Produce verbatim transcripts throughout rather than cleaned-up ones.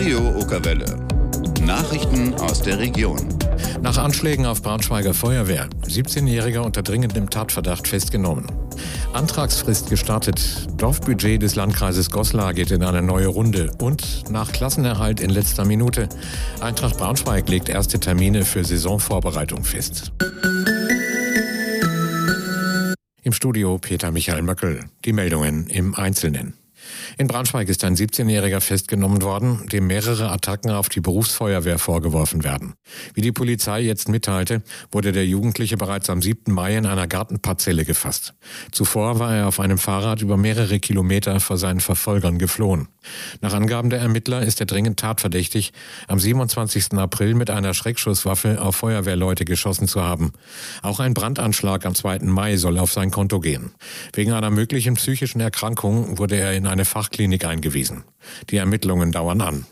Radio Okerwelle. Nachrichten aus der Region. Nach Anschlägen auf Braunschweiger Feuerwehr. siebzehnjähriger unter dringendem Tatverdacht festgenommen. Antragsfrist gestartet. Dorfbudget des Landkreises Goslar geht in eine neue Runde. Und nach Klassenerhalt in letzter Minute. Eintracht Braunschweig legt erste Termine für Saisonvorbereitung fest. Im Studio Peter Michael Möckel. Die Meldungen im Einzelnen. In Braunschweig ist ein siebzehnjähriger festgenommen worden, dem mehrere Attacken auf die Berufsfeuerwehr vorgeworfen werden. Wie die Polizei jetzt mitteilte, wurde der Jugendliche bereits am siebten Mai in einer Gartenparzelle gefasst. Zuvor war er auf einem Fahrrad über mehrere Kilometer vor seinen Verfolgern geflohen. Nach Angaben der Ermittler ist er dringend tatverdächtig, am siebenundzwanzigsten April mit einer Schreckschusswaffe auf Feuerwehrleute geschossen zu haben. Auch ein Brandanschlag am zweiten Mai soll auf sein Konto gehen. Wegen einer möglichen psychischen Erkrankung wurde er in eine Fachklinik eingewiesen. Die Ermittlungen dauern an.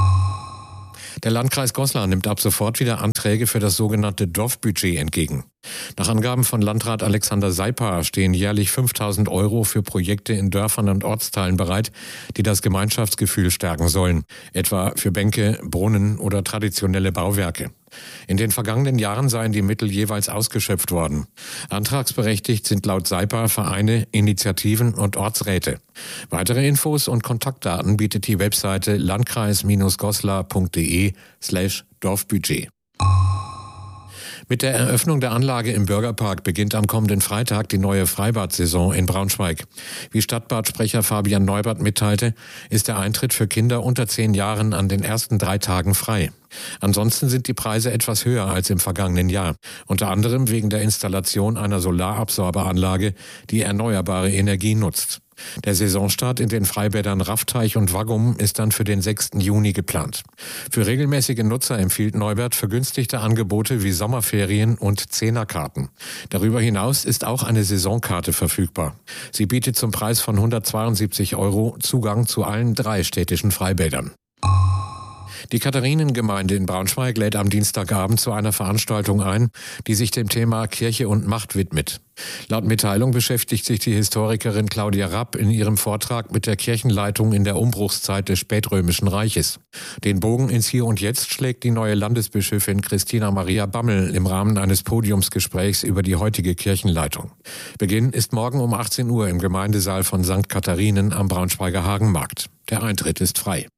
Der Landkreis Goslar nimmt ab sofort wieder Anträge für das sogenannte Dorfbudget entgegen. Nach Angaben von Landrat Alexander Seiper stehen jährlich fünftausend Euro für Projekte in Dörfern und Ortsteilen bereit, die das Gemeinschaftsgefühl stärken sollen, etwa für Bänke, Brunnen oder traditionelle Bauwerke. In den vergangenen Jahren seien die Mittel jeweils ausgeschöpft worden. Antragsberechtigt sind laut Seiper Vereine, Initiativen und Ortsräte. Weitere Infos und Kontaktdaten bietet die Webseite landkreis-goslar.de slash Dorfbudget. Mit der Eröffnung der Anlage im Bürgerpark beginnt am kommenden Freitag die neue Freibad-Saison in Braunschweig. Wie Stadtbadsprecher Fabian Neubert mitteilte, ist der Eintritt für Kinder unter zehn Jahren an den ersten drei Tagen frei. Ansonsten sind die Preise etwas höher als im vergangenen Jahr, unter anderem wegen der Installation einer Solarabsorberanlage, die erneuerbare Energie nutzt. Der Saisonstart in den Freibädern Raffteich und Waggum ist dann für den sechsten Juni geplant. Für regelmäßige Nutzer empfiehlt Neubert vergünstigte Angebote wie Sommerferien und Zehnerkarten. Darüber hinaus ist auch eine Saisonkarte verfügbar. Sie bietet zum Preis von hundertzweiundsiebzig Euro Zugang zu allen drei städtischen Freibädern. Die Katharinengemeinde in Braunschweig lädt am Dienstagabend zu einer Veranstaltung ein, die sich dem Thema Kirche und Macht widmet. Laut Mitteilung beschäftigt sich die Historikerin Claudia Rapp in ihrem Vortrag mit der Kirchenleitung in der Umbruchszeit des spätrömischen Reiches. Den Bogen ins Hier und Jetzt schlägt die neue Landesbischöfin Christina Maria Bammel im Rahmen eines Podiumsgesprächs über die heutige Kirchenleitung. Beginn ist morgen um achtzehn Uhr im Gemeindesaal von Sankt Katharinen am Braunschweiger Hagenmarkt. Der Eintritt ist frei.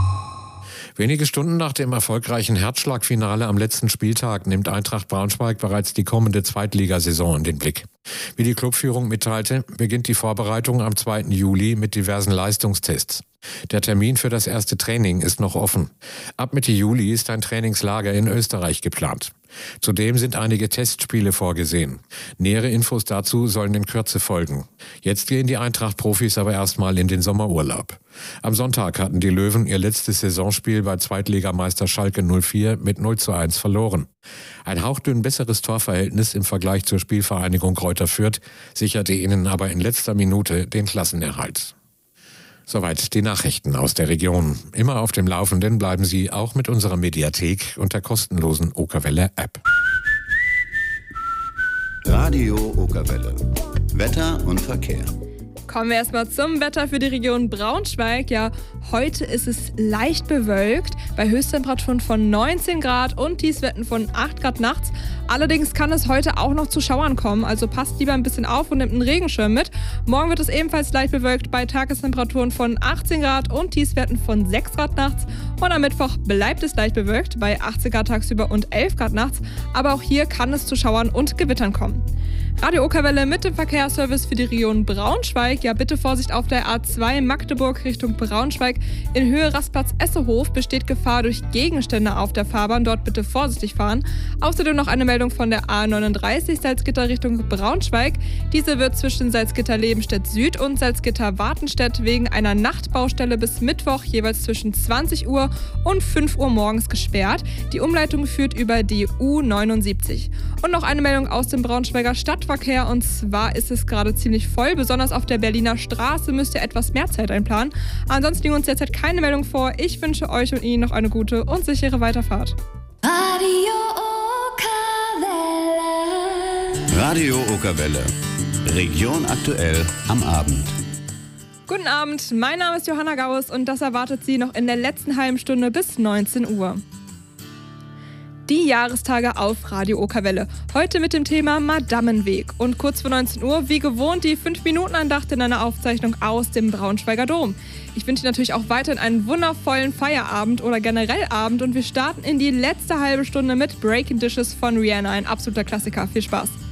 Wenige Stunden nach dem erfolgreichen Herzschlagfinale am letzten Spieltag nimmt Eintracht Braunschweig bereits die kommende Zweitligasaison in den Blick. Wie die Clubführung mitteilte, beginnt die Vorbereitung am zweiten Juli mit diversen Leistungstests. Der Termin für das erste Training ist noch offen. Ab Mitte Juli ist ein Trainingslager in Österreich geplant. Zudem sind einige Testspiele vorgesehen. Nähere Infos dazu sollen in Kürze folgen. Jetzt gehen die Eintracht-Profis aber erstmal in den Sommerurlaub. Am Sonntag hatten die Löwen ihr letztes Saisonspiel bei Zweitligameister Schalke null vier mit null zu eins verloren. Ein hauchdünn besseres Torverhältnis im Vergleich zur Spielvereinigung Greuther Fürth sicherte ihnen aber in letzter Minute den Klassenerhalt. Soweit die Nachrichten aus der Region. Immer auf dem Laufenden bleiben Sie auch mit unserer Mediathek und der kostenlosen Okerwelle-App. Radio Okerwelle. Wetter und Verkehr. Kommen wir erstmal zum Wetter für die Region Braunschweig. Ja, heute ist es leicht bewölkt, bei Höchsttemperaturen von neunzehn Grad und Tiefstwerten von acht Grad nachts. Allerdings kann es heute auch noch zu Schauern kommen, also passt lieber ein bisschen auf und nehmt einen Regenschirm mit. Morgen wird es ebenfalls leicht bewölkt bei Tagestemperaturen von achtzehn Grad und Tiefstwerten von sechs Grad nachts. Und am Mittwoch bleibt es leicht bewölkt bei achtzehn Grad tagsüber und elf Grad nachts. Aber auch hier kann es zu Schauern und Gewittern kommen. Radio Okerwelle mit dem Verkehrsservice für die Region Braunschweig. Ja, bitte Vorsicht auf der A zwei Magdeburg Richtung Braunschweig. In Höhe Rastplatz Essehof besteht Gefahr durch Gegenstände auf der Fahrbahn. Dort bitte vorsichtig fahren. Außerdem noch eine Meldung von der A neununddreißig Salzgitter Richtung Braunschweig. Diese wird zwischen Salzgitter-Lebenstedt Süd und Salzgitter-Wartenstedt wegen einer Nachtbaustelle bis Mittwoch jeweils zwischen zwanzig Uhr und fünf Uhr morgens gesperrt. Die Umleitung führt über die U neunundsiebzig. Und noch eine Meldung aus dem Braunschweiger Stadtverkehr, und zwar ist es gerade ziemlich voll, besonders auf der Berliner Straße müsst ihr etwas mehr Zeit einplanen. Ansonsten liegen uns derzeit keine Meldung vor. Ich wünsche euch und Ihnen noch eine gute und sichere Weiterfahrt. Radio Okerwelle. Radio Okerwelle. Region aktuell am Abend. Guten Abend, mein Name ist Johanna Gauss und das erwartet Sie noch in der letzten halben Stunde bis neunzehn Uhr. Die Jahrestage auf Radio Okerwelle. Heute mit dem Thema Madammenweg. Und kurz vor neunzehn Uhr, wie gewohnt, die fünf Minuten Andacht in einer Aufzeichnung aus dem Braunschweiger Dom. Ich wünsche Ihnen natürlich auch weiterhin einen wundervollen Feierabend oder generell Abend. Und wir starten in die letzte halbe Stunde mit Breaking Dishes von Rihanna, ein absoluter Klassiker. Viel Spaß.